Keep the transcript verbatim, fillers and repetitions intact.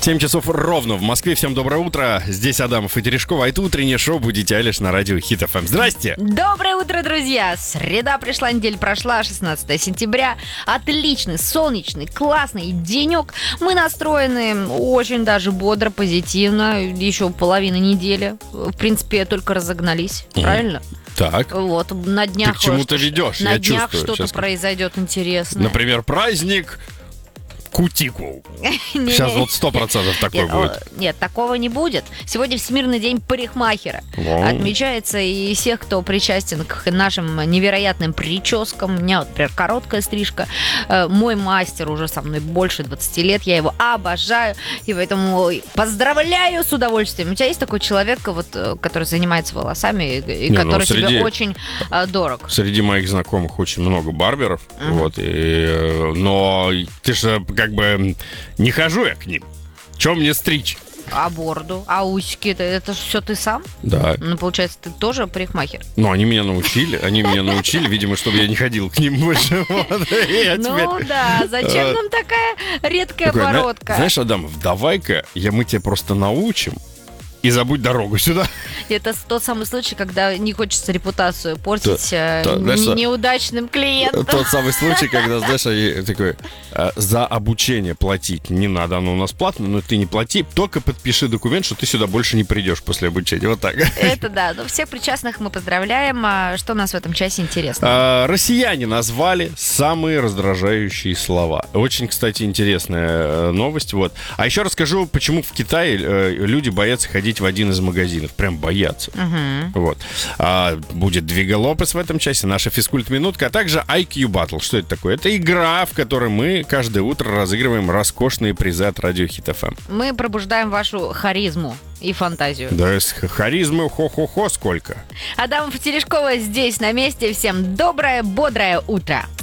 семь часов ровно в Москве. Всем доброе утро. Здесь Адамов и Терешкова. А это утреннее шоу «Будете Алиш» на радио Хит эф эм. Здрасте. Доброе утро, друзья. Среда пришла, неделя прошла, шестнадцатое сентября. Отличный, солнечный, классный денек. Мы настроены очень даже бодро, позитивно. Еще половина недели. В принципе, только разогнались. Mm. Правильно? Так. Вот, на днях... Ты к чему-то ведешь, на я днях чувствую. что-то произойдет интересное. Например, праздник... Кутикул. Сейчас вот сто процентов такой нет, будет. Нет, такого не будет. Сегодня Всемирный день парикмахера. О. Отмечается и всех, кто причастен к нашим невероятным прическам. У меня, вот, например, короткая стрижка. Мой мастер уже со мной больше двадцати лет. Я его обожаю. И поэтому поздравляю с удовольствием. У тебя есть такой человек, вот, который занимается волосами и не, который ну, среди, тебе очень а, дорог? Среди моих знакомых очень много барберов. Uh-huh. Вот, и, но ты же как бы не хожу я к ним. Чем мне стричь? А бороду? А усики? Это, это все ты сам? Да. Ну, получается, ты тоже парикмахер? Ну, они меня научили. Они меня научили, видимо, чтобы я не ходил к ним больше. Ну да, зачем нам такая редкая бородка? Знаешь, Адамов, давай-ка мы тебя просто научим. И забудь дорогу сюда. Это тот самый случай, когда не хочется репутацию портить то, то, знаешь, неудачным клиентам. Тот самый случай, когда, знаешь, такой, за обучение платить не надо, оно у нас платно, но ты не плати, только подпиши документ, что ты сюда больше не придешь после обучения. Вот так. Это да. Ну, всех причастных мы поздравляем. А что у нас в этом часе интересно? А, россияне назвали самые раздражающие слова. Очень, кстати, интересная новость. Вот. А еще расскажу, почему в Китае люди боятся ходить в один из магазинов. Прям боятся. Uh-huh. Вот. А, будет Двиголопес в этом часе, наша физкульт-минутка, а также ай кью Battle. Что это такое? Это игра, в которой мы каждое утро разыгрываем роскошные призы от радио Хит эф эм. Мы пробуждаем вашу харизму и фантазию. Да, с харизмой хо-хо-хо сколько. Адамов и Терешкова здесь на месте. Всем доброе, бодрое утро.